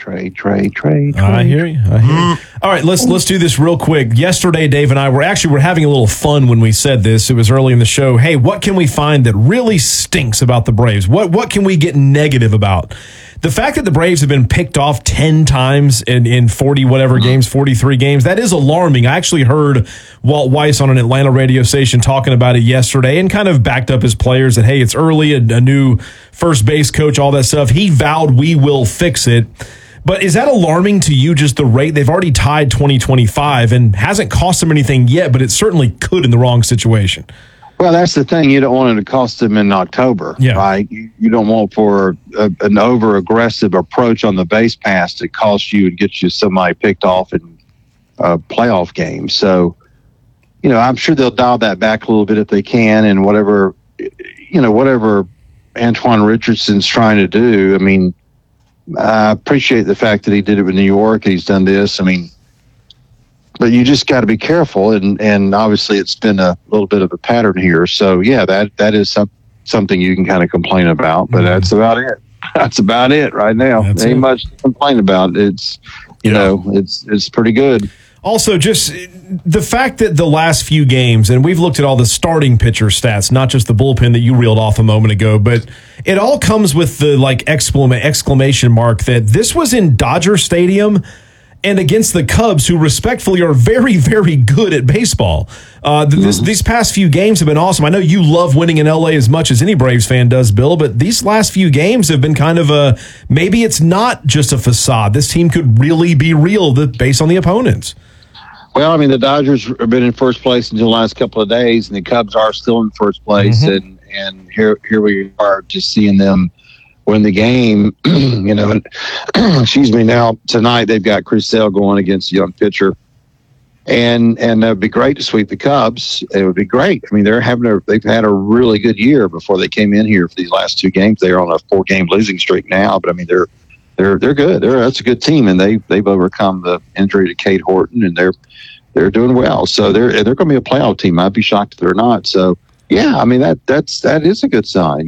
Trade. I hear you. All right, let's do this real quick. Yesterday, Dave and I were having a little fun when we said this. It was early in the show. Hey, what can we find that really stinks about the Braves? What can we get negative about? The fact that the Braves have been picked off 10 times in 40 whatever games, 43 games, that is alarming. I actually heard Walt Weiss on an Atlanta radio station talking about it yesterday and kind of backed up his players that, hey, it's early, a new first base coach, all that stuff. He vowed we will fix it. But is that alarming to you, just the rate? They've already tied 2025 and hasn't cost them anything yet, but it certainly could in the wrong situation. Well, that's the thing. You don't want it to cost them in October, right? You don't want for an over-aggressive approach on the base pass to cost you and get you somebody picked off in a playoff game. So, I'm sure they'll dial that back a little bit if they can, and whatever Antoine Richardson's trying to do. I mean, I appreciate the fact that he did it with New York. He's done this. I mean, but you just got to be careful, and obviously it's been a little bit of a pattern here. So yeah, that is something you can kind of complain about, but that's about it. That's about it right now. There ain't much to complain about. It's it's pretty good. Also, just the fact that the last few games, and we've looked at all the starting pitcher stats, not just the bullpen that you reeled off a moment ago, but it all comes with the exclamation mark that this was in Dodger Stadium and against the Cubs, who respectfully are very, very good at baseball. These past few games have been awesome. I know you love winning in L.A. as much as any Braves fan does, Bill, but these last few games have been kind of maybe it's not just a facade. This team could really be real based on the opponents. Well, I mean, the Dodgers have been in first place until the last couple of days, and the Cubs are still in first place, and here we are just seeing them win the game, and excuse me. Now tonight they've got Chris Sale going against a young pitcher, and that would be great to sweep the Cubs. It would be great. I mean, they've had a really good year before they came in here for these last two games. They're on a 4-game losing streak now, but I mean they're good. That's a good team, and they've overcome the injury to Cade Horton, and they're doing well. So they're going to be a playoff team. I'd be shocked if they're not. So yeah, I mean that is a good sign,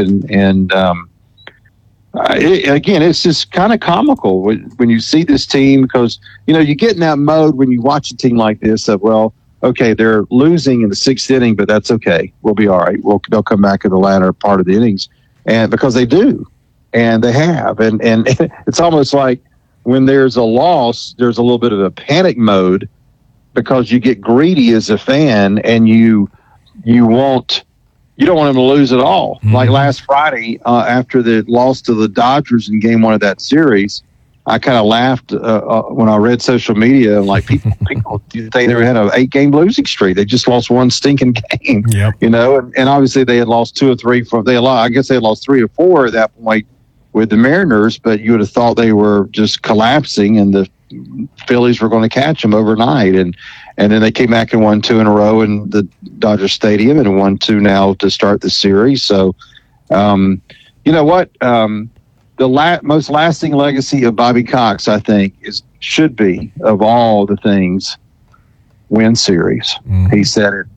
again, it's just kind of comical when you see this team, because you get in that mode when you watch a team like this of, well, okay, they're losing in the 6th inning, but that's okay. We'll be all right. They'll come back in the latter part of the innings, and because they do, and they have, and it's almost like when there's a loss, there's a little bit of a panic mode because you get greedy as a fan, and you don't want them to lose at all. Like last Friday, after the loss to the Dodgers in Game 1 of that series, I kind of laughed when I read social media. Like people do think they had an 8-game losing streak. They just lost one stinking game. And obviously they had lost 2 or 3 I guess they had lost 3 or 4 at that point with the Mariners. But you would have thought they were just collapsing, and the Phillies were going to catch them overnight. And then they came back and won 2 in a row in the Dodger Stadium, and won 2 now to start the series. So, you know what? The most lasting legacy of Bobby Cox, I think, should be, of all the things, win series. He said it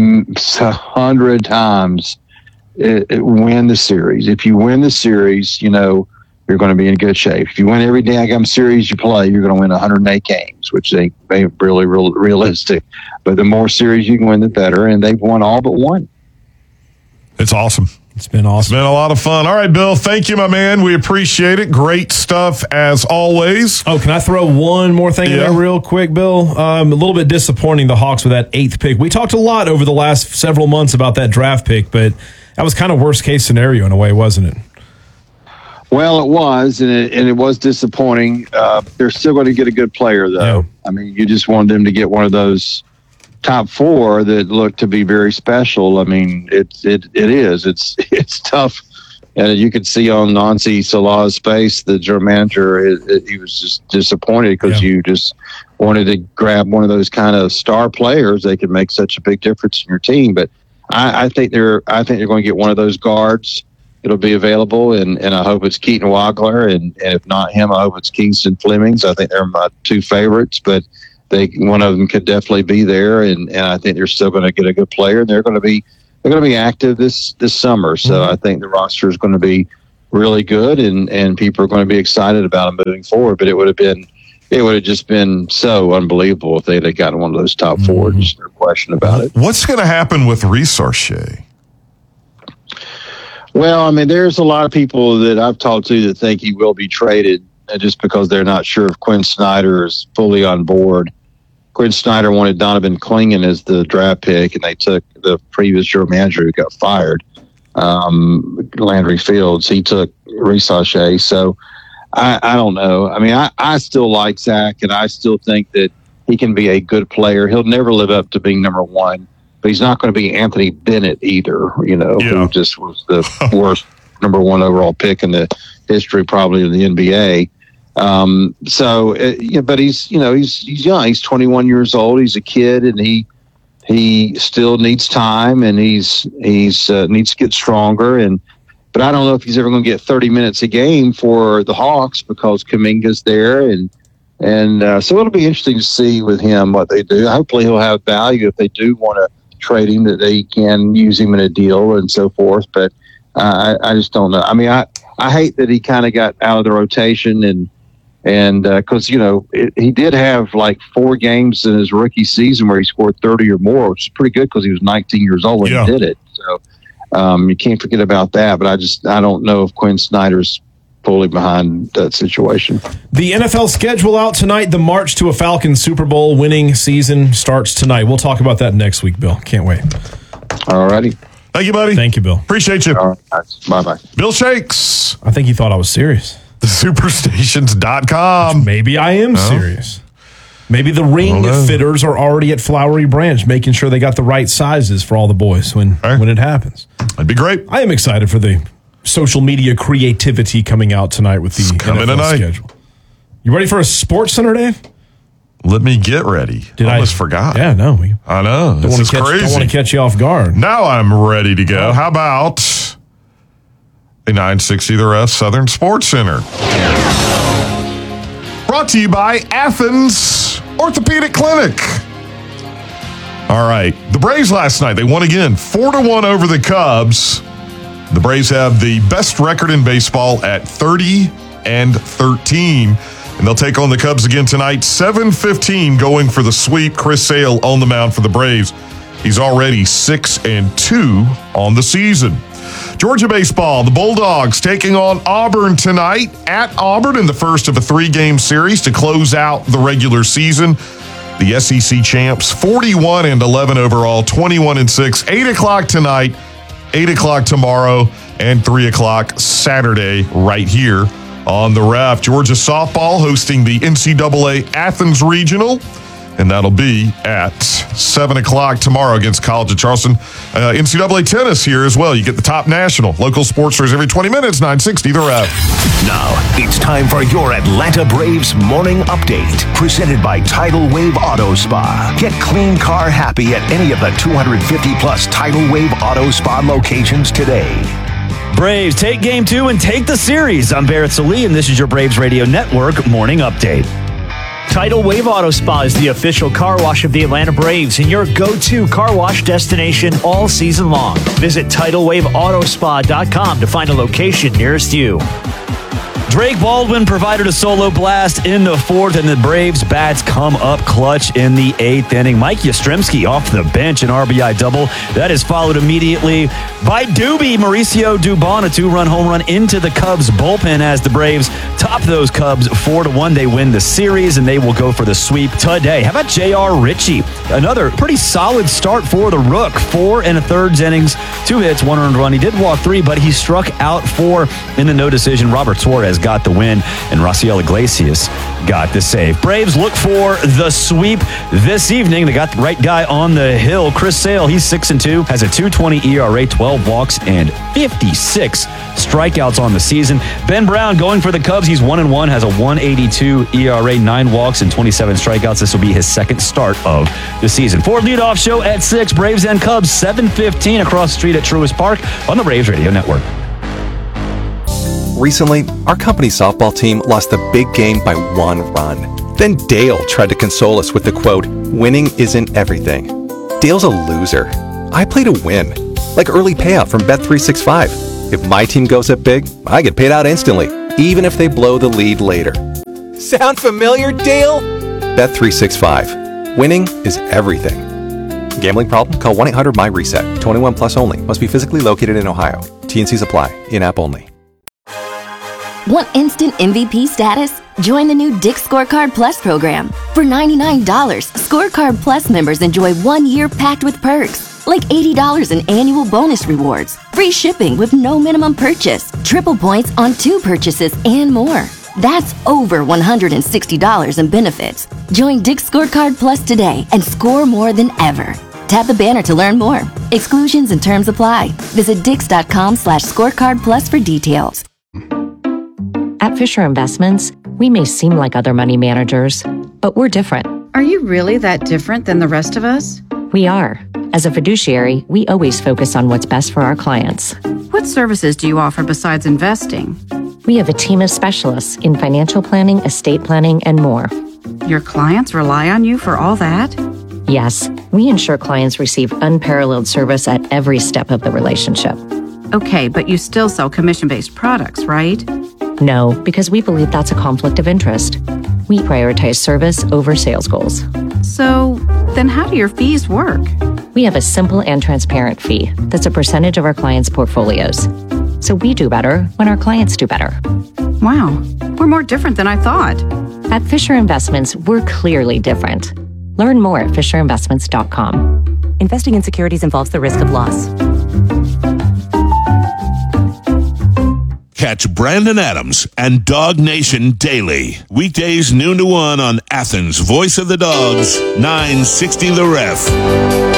100 times. Win the series. If you win the series, you're going to be in good shape. If you win every damn series you play, you're going to win 108 games, which ain't really realistic. But the more series you can win, the better. And they've won all but one. It's awesome. It's been awesome. It's been a lot of fun. All right, Bill, thank you, my man. We appreciate it. Great stuff as always. Oh, can I throw one more thing in there real quick, Bill? A little bit disappointing, the Hawks with that 8th pick. We talked a lot over the last several months about that draft pick, but that was kind of worst case scenario in a way, wasn't it? Well, it was, and it was disappointing. They're still going to get a good player, though. Yeah. I mean, you just wanted them to get one of those top 4 that look to be very special. I mean, it is. It's tough. And you could see on Nancy Salah's face, the general manager, he was just disappointed because you just wanted to grab one of those kind of star players. They could make such a big difference in your team. But I think they're going to get one of those guards. It'll be available, and I hope it's Keaton Wagler, and if not him, I hope it's Kingston Flemings. I think they're my 2 favorites, but one of them could definitely be there, and I think they're still going to get a good player, and they're going to be active this summer. So I think the roster is going to be really good, and people are going to be excited about him moving forward. But it would have just been so unbelievable if they'd have gotten one of those top four. Just no question about it. What's going to happen with Reese Arche? Well, I mean, there's a lot of people that I've talked to that think he will be traded just because they're not sure if Quinn Snyder is fully on board. Quinn Snyder wanted Donovan Clingan as the draft pick, and they took the previous general manager who got fired, Landry Fields. He took Reese Arche. So I don't know. I mean, I still like Zach, and I still think that he can be a good player. He'll never live up to being number one, but he's not going to be Anthony Bennett either, who just was the worst number one overall pick in the history probably of the NBA. But he's young. He's 21 years old. He's a kid, and he still needs time, and he's needs to get stronger. But I don't know if he's ever going to get 30 minutes a game for the Hawks because Kuminga's there, and so it'll be interesting to see with him what they do. Hopefully, he'll have value if they do want to trade him, that they can use him in a deal and so forth. But I just don't know. I mean, I hate that he kind of got out of the rotation and because he did have like 4 games in his rookie season where he scored 30 or more, which is pretty good because he was 19 years old when he did it. So you can't forget about that. But I don't know if Quinn Snyder's fully behind that situation. The NFL schedule out tonight. The march to a Falcons Super Bowl winning season starts tonight. We'll talk about that next week, Bill. Can't wait. All righty. Thank you, buddy. Thank you, Bill. Appreciate you. All right. Bye-bye. Bill Shakes. I think he thought I was serious. Superstations.com. Maybe I am serious. Maybe the ring fitters are already at Flowery Branch, making sure they got the right sizes for all the boys when it happens. That'd be great. I am excited for the social media creativity coming out tonight with the NFL schedule. You ready for a Sports Center, Dave? Let me get ready. I almost forgot. Yeah, no. I know. This is crazy. Don't want to catch you off guard. Now I'm ready to go. How about a 960 The Ref Southern Sports Center? Brought to you by Athens Orthopedic Clinic. All right. The Braves last night, they won again, 4-1 over the Cubs. The Braves have the best record in baseball at 30-13. And they'll take on the Cubs again tonight, 7:15, going for the sweep. Chris Sale on the mound for the Braves. He's already 6-2 on the season. Georgia baseball, the Bulldogs taking on Auburn tonight at Auburn in the first of a 3-game series to close out the regular season. The SEC champs, 41-11 overall, 21-6. 8 o'clock tonight, 8 o'clock tomorrow, and 3 o'clock Saturday right here on the Ref. Georgia softball hosting the NCAA Athens Regional, and that'll be at 7 o'clock tomorrow against College of Charleston. NCAA tennis here as well. You get the top national. Local sports stories every 20 minutes, 960 The Ref. Now, it's time for your Atlanta Braves morning update, presented by Tidal Wave Auto Spa. Get clean car happy at any of the 250-plus Tidal Wave Auto Spa locations today. Braves take Game 2 and take the series. I'm Barrett Salee, and this is your Braves Radio Network morning update. Tidal Wave Auto Spa is the official car wash of the Atlanta Braves and your go-to car wash destination all season long. Visit TidalWaveAutoSpa.com to find a location nearest you. Drake Baldwin provided a solo blast in the 4th, and the Braves' bats come up clutch in the 8th inning. Mike Yastrzemski off the bench, an RBI double. That is followed immediately by Doobie Mauricio Dubon, a 2-run home run into the Cubs bullpen as the Braves top those Cubs 4-1. They win the series, and they will go for the sweep today. How about J.R. Ritchie? Another pretty solid start for the Rook. 4 1/3 innings, 2 hits, 1 earned run. He did walk 3, but he struck out 4 in the no decision. Robert Suarez got the win, and Raciel Iglesias got the save. Braves look for the sweep this evening. They got the right guy on the hill. Chris Sale, he's 6-2, has a 2.20 ERA, 12 walks, and 56 strikeouts on the season. Ben Brown going for the Cubs. He's 1-1, has a 1.82 ERA, 9 walks, and 27 strikeouts. This will be his second start of the season. Ford leadoff show at 6, Braves and Cubs, 7:15 across the street at Truist Park on the Braves Radio Network. Recently, our company softball team lost the big game by 1 run. Then Dale tried to console us with the quote, "Winning isn't everything." Dale's a loser. I play to win, like early payout from Bet365. If my team goes up big, I get paid out instantly, even if they blow the lead later. Sound familiar, Dale? Bet365. Winning is everything. Gambling problem? Call 1-800-MY-RESET. 21 plus only. Must be physically located in Ohio. T&Cs apply. In-app only. Want instant MVP status? Join the new Dick's Scorecard Plus program. For $99, Scorecard Plus members enjoy 1 year packed with perks, like $80 in annual bonus rewards, free shipping with no minimum purchase, triple points on 2 purchases, and more. That's over $160 in benefits. Join Dick's Scorecard Plus today and score more than ever. Tap the banner to learn more. Exclusions and terms apply. Visit dix.com/scorecard plus for details. At Fisher Investments, we may seem like other money managers, but we're different. Are you really that different than the rest of us? We are. As a fiduciary, we always focus on what's best for our clients. What services do you offer besides investing? We have a team of specialists in financial planning, estate planning, and more. Your clients rely on you for all that? Yes, we ensure clients receive unparalleled service at every step of the relationship. Okay, but you still sell commission-based products, right? No, because we believe that's a conflict of interest. We prioritize service over sales goals. So, then how do your fees work? We have a simple and transparent fee that's a percentage of our clients' portfolios. So we do better when our clients do better. Wow, we're more different than I thought. At Fisher Investments, we're clearly different. Learn more at FisherInvestments.com. Investing in securities involves the risk of loss. Catch Brandon Adams and Dog Nation daily. Weekdays noon to 1 on Athens' Voice of the Dogs, 960 The Ref.